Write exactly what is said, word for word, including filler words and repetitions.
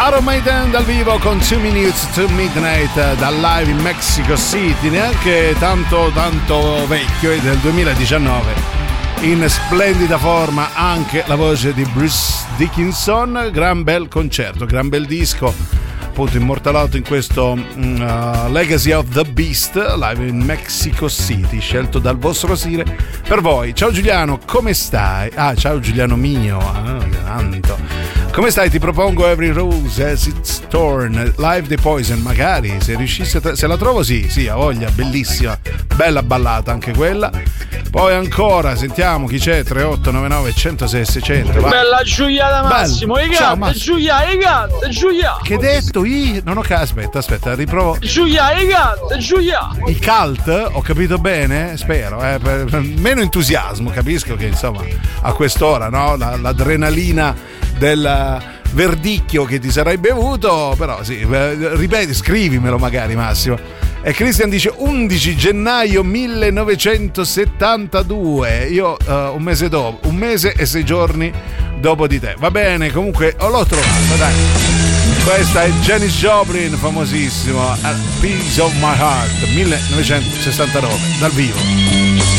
Iron Maiden dal vivo con two minutes to midnight dal live in Mexico City, neanche tanto tanto vecchio, è del duemiladiciannove. In splendida forma anche la voce di Bruce Dickinson. Gran bel concerto, gran bel disco, appunto immortalato in questo uh, Legacy of the Beast live in Mexico City, scelto dal vostro Sire per voi. Ciao Giuliano, come stai? Ah, ciao Giuliano mio, ah, tanto. Come stai? Ti propongo Every Rose Has Its Thorn, live The Poison, magari se riuscissi a tra- se la trovo, sì, sì, ha voglia, bellissima, bella ballata anche quella. Poi ancora sentiamo chi c'è. Tre otto nove nove uno zero sei seicento. Bella Giuliana Massimo, i gatti, Giulia, i gatti, Giulia. Che detto? I non ho ca- aspetta, aspetta, riprovo. Giulia, i gatti, Giulia. I cult, ho capito bene? Spero, eh, per, per meno entusiasmo, capisco che insomma a quest'ora, no? La, l'adrenalina del verdicchio che ti sarai bevuto, però sì, ripeti, scrivimelo magari Massimo. E Christian dice undici gennaio millenovecentosettantadue, io uh, un mese dopo, un mese e sei giorni dopo di te. Va bene, comunque oh, l'ho trovata, dai. Questa è Janis Joplin, famosissimo, A Piece of My Heart, millenovecentosessantanove, dal vivo.